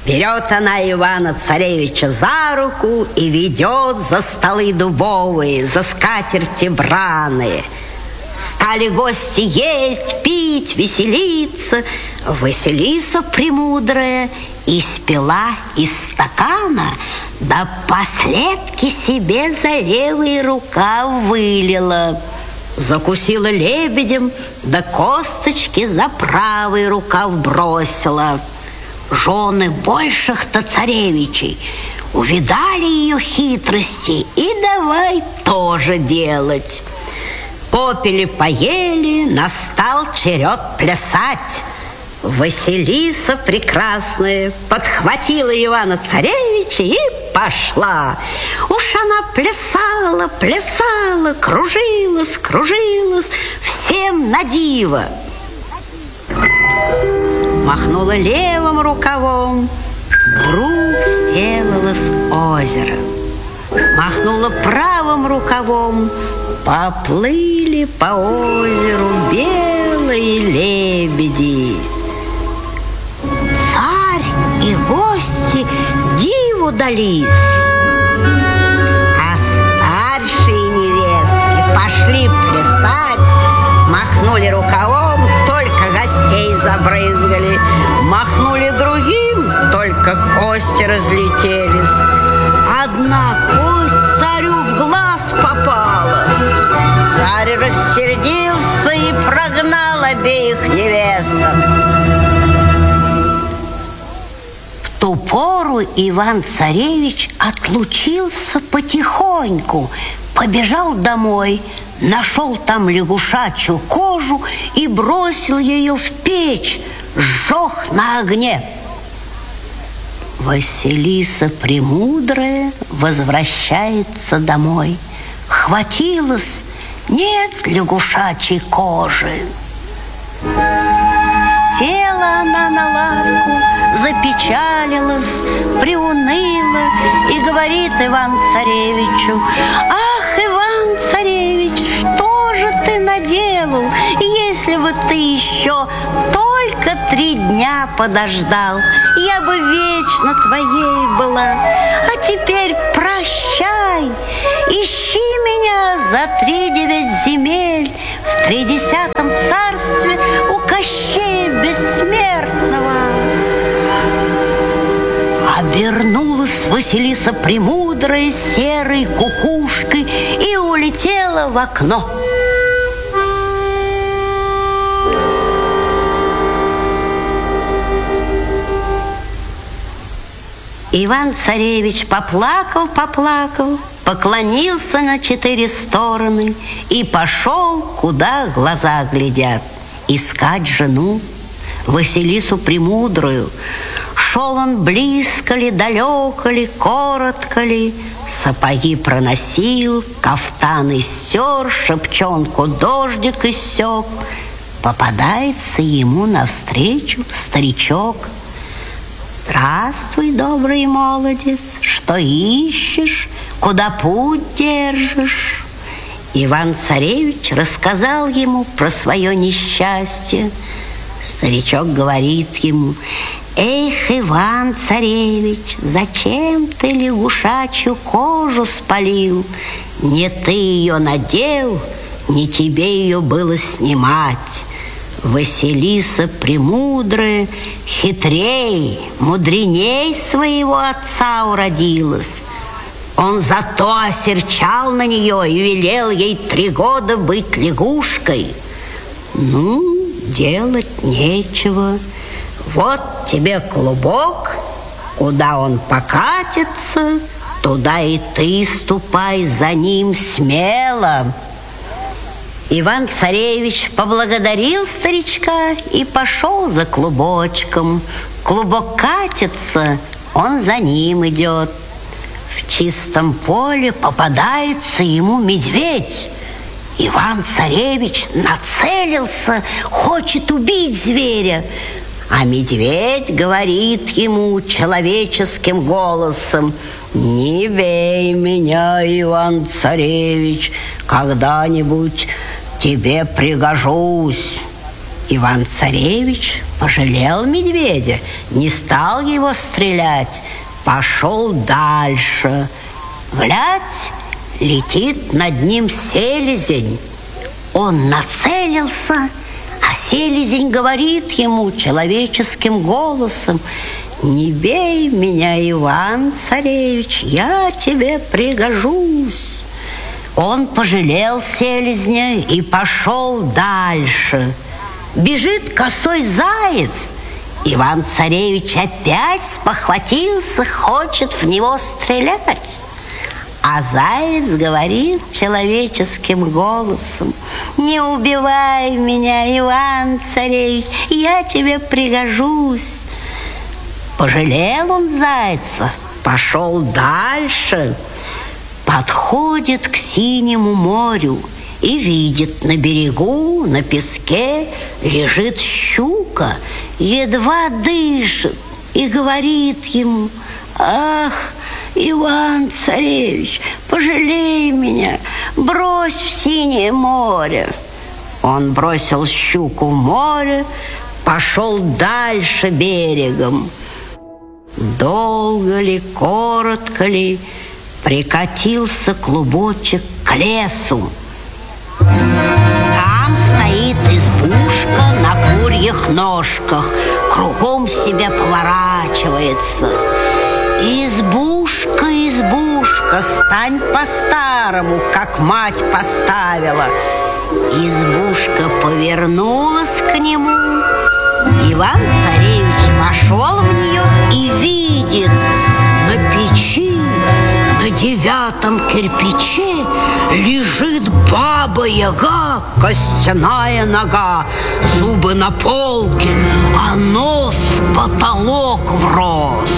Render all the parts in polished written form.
Берет она Ивана-царевича за руку и ведет за столы дубовые, за скатерти браные. Стали гости есть, пить, веселиться. Василиса премудрая испила из стакана, да последки себе за левый рукав вылила. Закусила лебедем, да косточки за правый рукав бросила. Жены больших-то царевичей увидали ее хитрости и давай тоже делать. Попили, поели, настал черед плясать. Василиса прекрасная подхватила Ивана-царевича и пошла. Уж она плясала, плясала, кружилась, кружилась, всем на диво. Махнула левым рукавом, вдруг сделалось озеро. Махнула правым рукавом, поплыли по озеру белые лебеди. Царь и гости диву дались, а старшие невестки пошли плясать, махнули рукавом, только гостей забрызгали, махнули другим, только кости разлетелись. Одна кость царю в глаз попала. Царь рассердился и прогнал обеих невесток. В ту пору Иван-царевич отлучился потихоньку, побежал домой, нашел там лягушачью кожу и бросил ее в печь, сжег на огне. Василиса премудрая возвращается домой. Хватилась, нет лягушачьей кожи. Села она на лавку, запечалилась, приуныла и говорит Иван-царевичу: «Ах, Иван-царевич, что же ты наделал? Если бы ты еще только 3 дня подождал, я бы вечно твоей была. А теперь прощай, ищи меня за 3-9 земель в 30-м царстве у Кощея Бессмертного». Обернулась Василиса премудрая серой кукушкой и улетела в окно. Иван-царевич поплакал, поклонился на 4 стороны и пошел, куда глаза глядят, искать жену, Василису премудрую. Шел он близко ли, далеко ли, коротко ли, сапоги проносил, кафтан истер, шапчонку дождик иссек. Попадается ему навстречу старичок. «Здравствуй, добрый молодец, что ищешь, куда путь держишь?» Иван-царевич рассказал ему про свое несчастье. Старичок говорит ему: «Эх, Иван-царевич, зачем ты лягушачью кожу спалил? Не ты ее надел, не тебе ее было снимать. Василиса премудрая, хитрей, мудреней своего отца уродилась. Он зато осерчал на нее и велел ей 3 года быть лягушкой. Ну, делать нечего. Вот тебе клубок, куда он покатится, туда и ты ступай за ним смело». Иван-царевич поблагодарил старичка и пошел за клубочком. Клубок катится, он за ним идет. В чистом поле попадается ему медведь. Иван-царевич нацелился, хочет убить зверя, а медведь говорит ему человеческим голосом: «Не бей меня, Иван-царевич, когда-нибудь тебе пригожусь». Иван-царевич пожалел медведя, не стал его стрелять, пошел дальше. Глядь, летит над ним селезень. Он нацелился, а селезень говорит ему человеческим голосом: «Не бей меня, Иван-царевич, я тебе пригожусь». Он пожалел селезня и пошел дальше. Бежит косой заяц. Иван-царевич опять спохватился, хочет в него стрелять. А заяц говорит человеческим голосом: «Не убивай меня, Иван-царевич, я тебе пригожусь». Пожалел он зайца, пошел дальше. Подходит к синему морю и видит, на берегу, на песке лежит щука, едва дышит, и говорит ему: «Ах, Иван-царевич, пожалей меня, брось в синее море». Он бросил щуку в море, пошел дальше берегом. Долго ли, коротко ли, прикатился клубочек к лесу. Там стоит избушка на курьих ножках, кругом себя поворачивается. «Избушка, избушка, стань по-старому, как мать поставила». Избушка повернулась к нему. Иван-царевич вошел в нее и видит: на печи, на 9-м кирпиче лежит баба-яга, костяная нога, зубы на полке, а нос в потолок врос.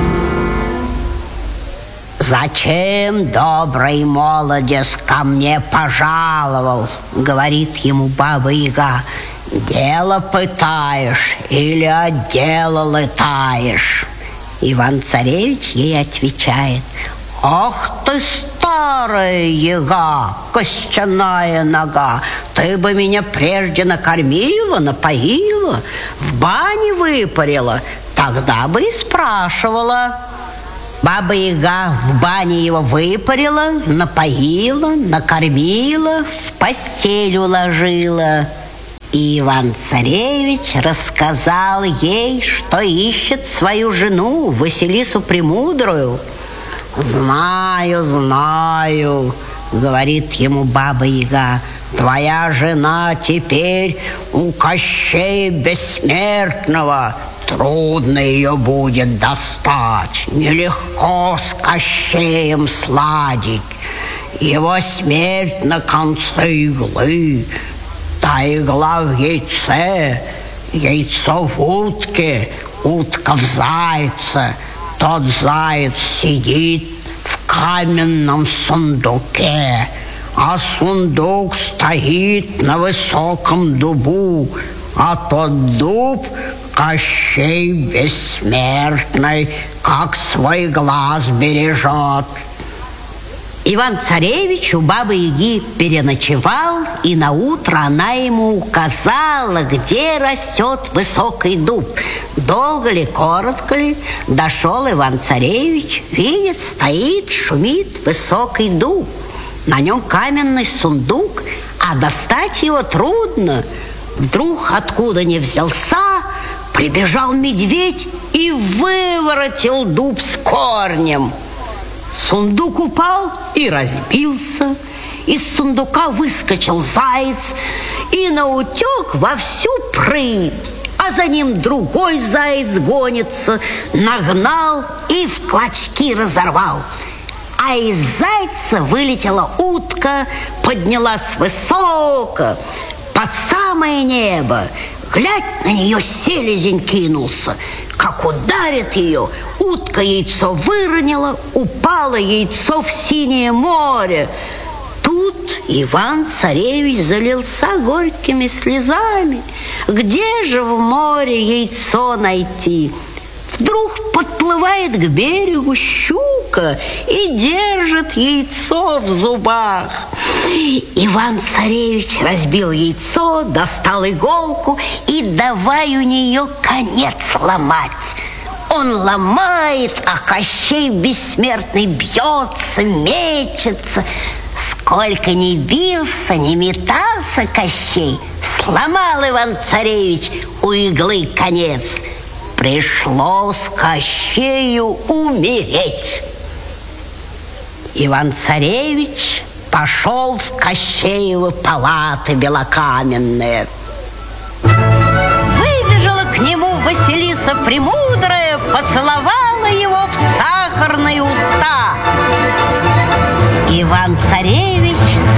«Зачем, добрый молодец, ко мне пожаловал?» — говорит ему баба-яга. «Дело пытаешь или от дела летаешь?» Иван-царевич ей отвечает: «Ах ты, старая яга, костяная нога, ты бы меня прежде накормила, напоила, в бане выпарила, тогда бы и спрашивала». Баба-яга в бане его выпарила, напоила, накормила, в постель уложила. И Иван-царевич рассказал ей, что ищет свою жену, Василису Премудрую. «Знаю, знаю, — говорит ему баба-яга, — твоя жена теперь у Кощея Бессмертного. Трудно ее будет достать, нелегко с Кощеем сладить. Его смерть на конце иглы, та игла в яйце, яйцо в утке, утка в зайце, тот заяц сидит в каменном сундуке, а сундук стоит на высоком дубу, а тот дуб Кощей Бессмертный, как свой глаз бережет». Иван-царевич у бабы-яги переночевал, и наутро она ему указала, где растет высокий дуб. Долго ли, коротко ли, дошел Иван-царевич, видит, стоит, шумит высокий дуб. На нем каменный сундук, а достать его трудно. Вдруг, откуда ни взялся, прибежал медведь и выворотил дуб с корнем. Сундук упал и разбился. Из сундука выскочил заяц и наутек во всю прыть. А за ним другой заяц гонится, нагнал и в клочки разорвал. А из зайца вылетела утка, поднялась высоко, под самое небо. Глядь, на нее селезень кинулся. Как ударит ее, утка яйцо выронила, упало яйцо в синее море. Тут Иван-царевич залился горькими слезами. Где же в море яйцо найти? Вдруг подплывает к берегу щука и держит яйцо в зубах. Иван-царевич разбил яйцо, достал иголку и давай у нее конец ломать. Он ломает, а Кощей бессмертный бьется, мечется. Сколько ни бился, ни метался Кощей, сломал Иван-царевич у иглы конец. Пришлось Кощею умереть. Иван-царевич пошел в Кощеевы палаты белокаменные. Выбежала к нему Василиса Премудрая, поцеловала его в сахарные уста. Иван-царевич